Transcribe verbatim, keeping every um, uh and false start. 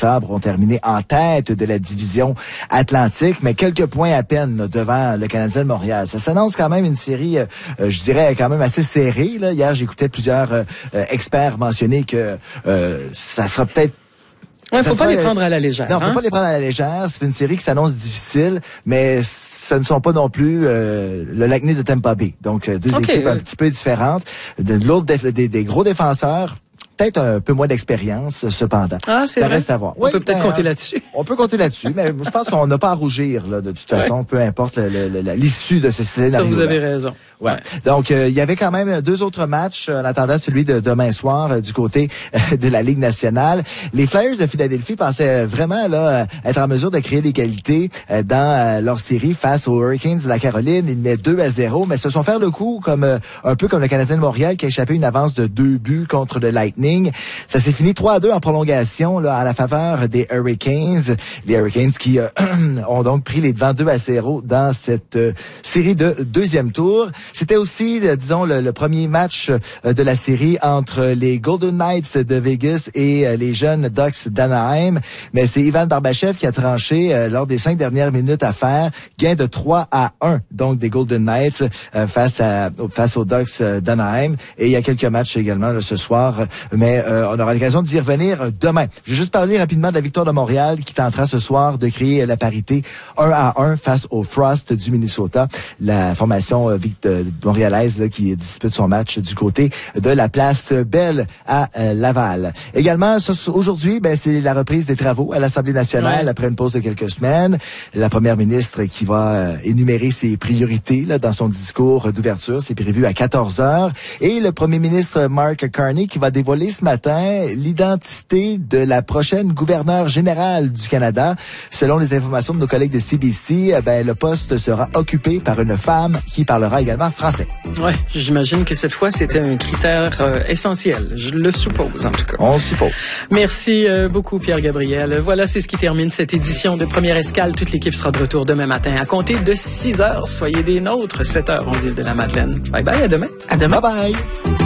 Sabres ont terminé en tête de la division Atlantique, mais quelques points à peine là, devant le Canadien de Montréal. Ça s'annonce quand même une série, euh, je dirais, quand même assez serrée. Là. Hier, j'écoutais plusieurs euh, experts mentionner que euh, ça sera peut-être Il ne faut pas sera, les prendre à la légère. Non, il ne faut hein? pas les prendre à la légère. C'est une série qui s'annonce difficile, mais ce ne sont pas non plus euh, le Lightning de Tampa Bay. Donc, deux okay, équipes oui. un petit peu différentes. De l'autre, des, des, des gros défenseurs, peut-être un peu moins d'expérience, cependant. Ah, c'est ça vrai. reste à voir. On oui, peut peut-être ben, compter là-dessus. On peut compter là-dessus, mais je pense qu'on n'a pas à rougir, là, de toute façon, ouais. peu importe le, le, le, l'issue de ce scénario. Ça, vous avez raison. Ouais. ouais. Donc, euh, il y avait quand même deux autres matchs en attendant celui de demain soir euh, du côté euh, de la Ligue nationale. Les Flyers de Philadelphie pensaient vraiment là être en mesure de créer l'égalité euh, dans euh, leur série face aux Hurricanes de la Caroline. Ils mettent deux à zéro, mais se sont fait le coup comme euh, un peu comme le Canadien de Montréal qui a échappé une avance de deux buts contre le Lightning. Ça s'est fini trois à deux en prolongation là à la faveur des Hurricanes. Les Hurricanes qui euh, ont donc pris les devants deux à zéro dans cette euh, série de deuxième tour. C'était aussi, euh, disons, le, le premier match euh, de la série entre les Golden Knights de Vegas et euh, les jeunes Ducks d'Anaheim. Mais c'est Ivan Barbachev qui a tranché euh, lors des cinq dernières minutes à faire. Gain de trois à un, donc des Golden Knights euh, face à face aux Ducks euh, d'Anaheim. Et il y a quelques matchs également là, ce soir, mais euh, on aura l'occasion d'y revenir demain. Je vais juste parler rapidement de la victoire de Montréal qui tentera ce soir de créer la parité un à un face au Frost du Minnesota. La formation euh, montréalaise là, qui dispute son match du côté de la place Belle à euh, Laval. Également, ce, aujourd'hui, ben, c'est la reprise des travaux à l'Assemblée nationale ouais. après une pause de quelques semaines. La première ministre qui va euh, énumérer ses priorités là, dans son discours d'ouverture. C'est prévu à quatorze heures. Et le premier ministre Mark Carney qui va dévoiler ce matin l'identité de la prochaine gouverneure générale du Canada. Selon les informations de nos collègues de C B C, ben, le poste sera occupé par une femme qui parlera également français. Oui, j'imagine que cette fois, c'était un critère euh, essentiel. Je le suppose, en tout cas. On suppose. Merci euh, beaucoup, Pierre-Gabriel. Voilà, c'est ce qui termine cette édition de Première Escale. Toute l'équipe sera de retour demain matin à compter de six heures. Soyez des nôtres, sept heures, on dit de la Madeleine. Bye bye, à demain. À demain. Bye bye.